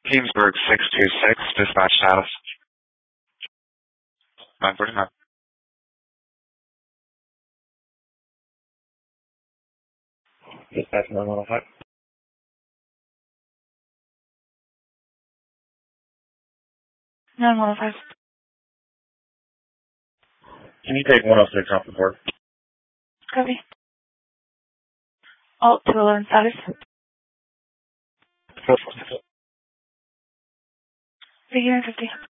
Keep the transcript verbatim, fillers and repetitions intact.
Kingsburg six two six, dispatch status. nine forty-nine. Dispatch nine one oh five. nine one oh five. Can you take one oh six off the board? Copy. Alt two eleven status. Figure fifty.